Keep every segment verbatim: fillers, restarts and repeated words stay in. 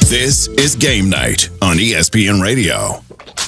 This is Game Night on E S P N Radio.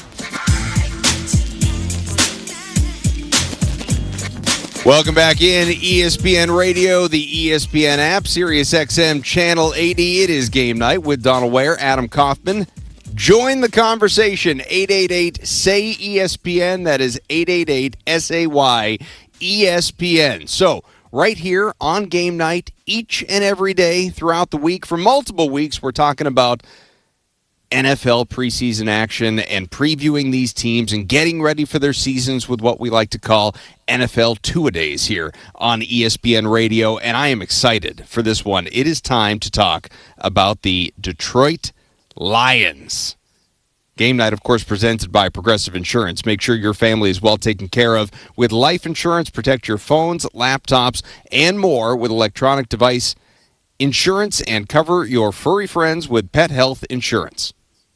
Welcome back in E S P N Radio, the E S P N app, Sirius X M Channel eighty. It is Game Night with Donald Ware, Adam Kaufman. Join the conversation, eight eight eight, S A Y, E S P N. That is eight eight eight, S A Y, E S P N. So, right here on Game Night, each and every day throughout the week, for multiple weeks, we're talking about N F L preseason action and previewing these teams and getting ready for their seasons with what we like to call N F L two-a-days here on E S P N Radio, and I am excited for this one. It is time to talk about the Detroit Lions. Game Night, of course, presented by Progressive Insurance. Make sure your family is well taken care of with life insurance. Protect your phones, laptops, and more with electronic device insurance, and cover your furry friends with pet health insurance.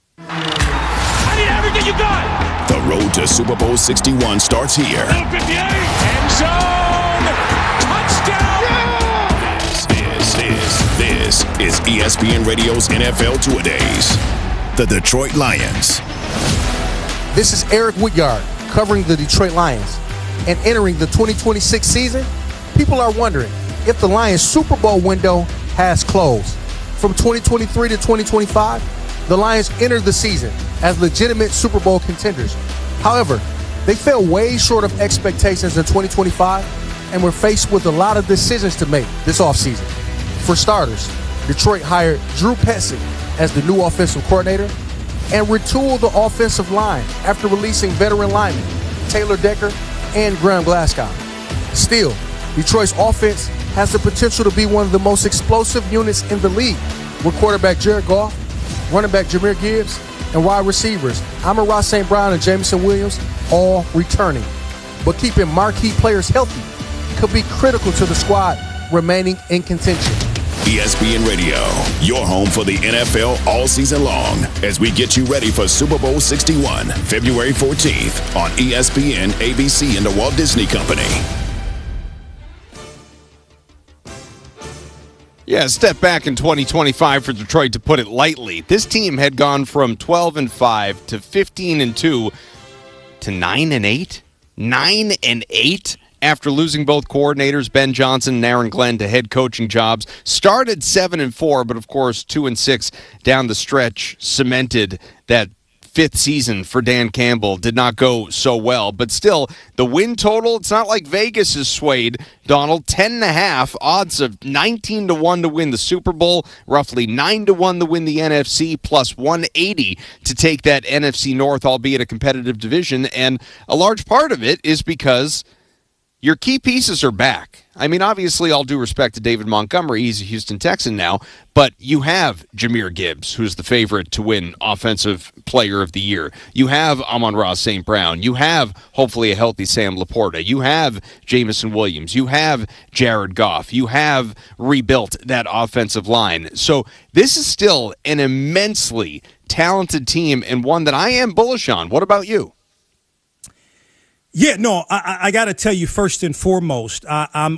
I need everything you got! The road to Super Bowl sixty-one starts here. End zone! Touchdown! Yeah! This, this, this is E S P N Radio's N F L Two-A-Days. The Detroit Lions. This is Eric Woodyard covering the Detroit Lions. And entering the twenty twenty-six season, people are wondering if the Lions' Super Bowl window has closed. From twenty twenty-three to twenty twenty-five, the Lions entered the season as legitimate Super Bowl contenders. However, they fell way short of expectations in twenty twenty-five and were faced with a lot of decisions to make this offseason. For starters, Detroit hired Drew Petzing as the new offensive coordinator and retooled the offensive line after releasing veteran linemen Taylor Decker and Graham Glasgow. Still, Detroit's offense has the potential to be one of the most explosive units in the league, with quarterback Jared Goff, running back Jahmyr Gibbs, and wide receivers Amon-Ra Saint Brown and Jameson Williams all returning. But keeping marquee players healthy could be critical to the squad remaining in contention. E S P N Radio, your home for the N F L all season long, as we get you ready for Super Bowl sixty-one, February fourteenth on E S P N, A B C, and the Walt Disney Company. Yeah, step back in twenty twenty-five for Detroit, to put it lightly. This team had gone from twelve and five to fifteen and two to nine and eight. nine and eight after losing both coordinators, Ben Johnson and Aaron Glenn, to head coaching jobs. Started seven and four, but of course two and six down the stretch cemented that fifth season for Dan Campbell. Did not go so well, but still, the win total, it's not like Vegas is swayed, Donald. ten and a half, odds of nineteen to one to win the Super Bowl, roughly nine to one to win the N F C, plus one eighty to take that N F C North, albeit a competitive division, and a large part of it is because your key pieces are back. I mean, obviously, all due respect to David Montgomery, he's a Houston Texan now, but you have Jahmyr Gibbs, who's the favorite to win Offensive Player of the Year. You have Amon-Ra Saint Brown. You have, hopefully, a healthy Sam Laporta. You have Jameson Williams. You have Jared Goff. You have rebuilt that offensive line. So this is still an immensely talented team, and one that I am bullish on. What about you? Yeah, no, I, I got to tell you, first and foremost, I, I'm